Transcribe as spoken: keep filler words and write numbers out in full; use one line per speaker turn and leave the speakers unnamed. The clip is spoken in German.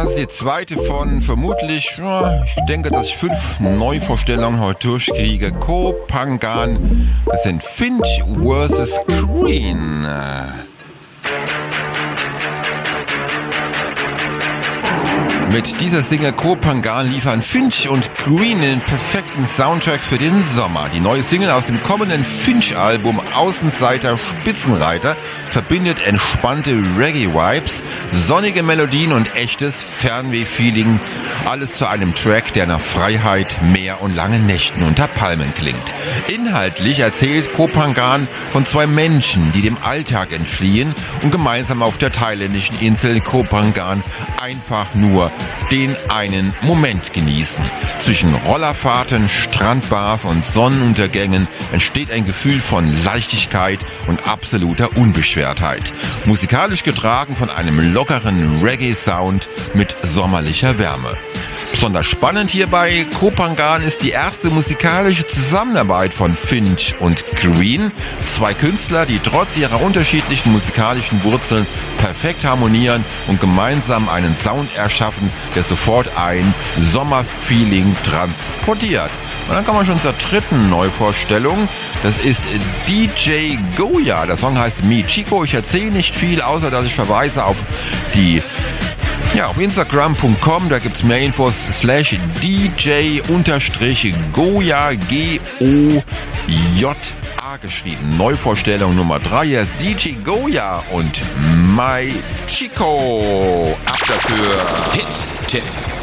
Das ist die zweite von vermutlich, ja, ich denke, dass ich fünf Neuvorstellungen heute durchkriege. Kopangan, das sind Finch versus. Green. Mit dieser Single Kopangan liefern Finch und Green den perfekten Soundtrack für den Sommer. Die neue Single aus dem kommenden Finch-Album Außenseiter Spitzenreiter verbindet entspannte Reggae-Vibes, sonnige Melodien und echtes Fernweh-Feeling. Alles zu einem Track, der nach Freiheit, Meer und langen Nächten unter Palmen klingt. Inhaltlich erzählt Kopangan von zwei Menschen, die dem Alltag entfliehen und gemeinsam auf der thailändischen Insel Kopangan einfach nur den einen Moment genießen. Zwischen Rollerfahrten, Strandbars und Sonnenuntergängen entsteht ein Gefühl von Leichtigkeit und absoluter Unbeschwertheit. Musikalisch getragen von einem lockeren Reggae-Sound mit sommerlicher Wärme. Besonders spannend hierbei, Kopangan ist die erste musikalische Zusammenarbeit von Finch und Green. Zwei Künstler, die trotz ihrer unterschiedlichen musikalischen Wurzeln perfekt harmonieren und gemeinsam einen Sound erschaffen, der sofort ein Sommerfeeling transportiert. Und dann kommen wir schon zur dritten Neuvorstellung. Das ist D J Goya. Der Song heißt Mi Chico. Ich erzähle nicht viel, außer dass ich verweise auf die Ja, auf Instagram punkt com, da gibt's mehr Infos, slash D J unterstrich Goya, G O J A geschrieben. Neuvorstellung Nummer drei, hier ist D J Goya und My Chico. Ab dafür.
Hit-Tipp.